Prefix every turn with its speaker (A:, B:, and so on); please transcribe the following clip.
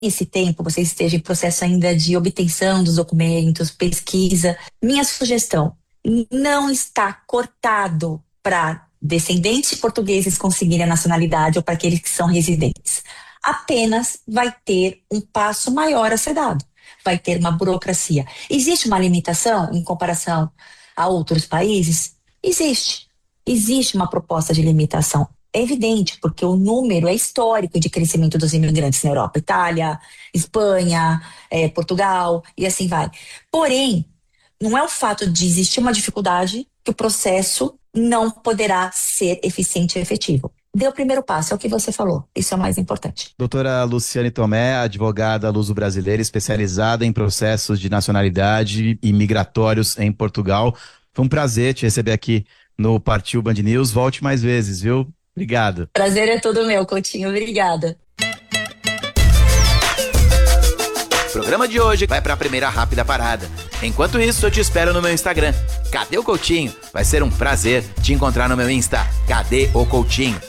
A: esse tempo você esteja em processo ainda de obtenção dos documentos, pesquisa, minha sugestão, não está cortado para descendentes portugueses conseguirem a nacionalidade ou para aqueles que são residentes. Apenas vai ter um passo maior a ser dado. Vai ter uma burocracia. Existe uma limitação em comparação a outros países? Existe. Existe uma proposta de limitação. É evidente, porque o número é histórico de crescimento dos imigrantes na Europa, Itália, Espanha, Portugal e assim vai. Porém, não é o fato de existir uma dificuldade que o processo não poderá ser eficiente e efetivo. Dê o primeiro passo, é o que você falou. Isso é o mais importante.
B: Doutora Luciane Tomé, advogada luso-brasileira especializada em processos de nacionalidade e migratórios em Portugal. Foi um prazer te receber aqui no Partiu Band News. Volte mais vezes, viu? Obrigado.
A: Prazer é todo meu, Coutinho. Obrigada.
C: O programa de hoje vai para a primeira rápida parada. Enquanto isso, eu te espero no meu Instagram. Cadê o Coutinho? Vai ser um prazer te encontrar no meu Insta. Cadê o Coutinho?